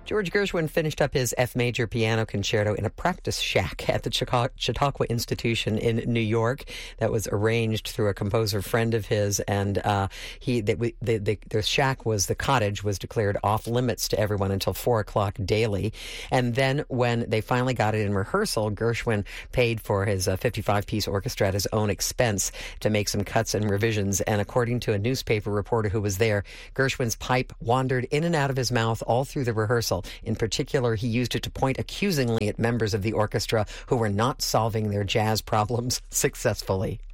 George Gershwin finished up his F major piano concerto in a practice shack at the Chautauqua Institution in New York that was arranged through a composer friend of his, and the shack was, the cottage was declared off limits to everyone until 4 o'clock daily. And then when they finally got it in rehearsal, Gershwin paid for his 55-piece orchestra at his own expense to make some cuts and revisions. And according to a newspaper reporter who was there, Gershwin's pipe wandered in and out of his mouth all through the rehearsal. In particular, he used it to point accusingly at members of the orchestra who were not solving their jazz problems successfully.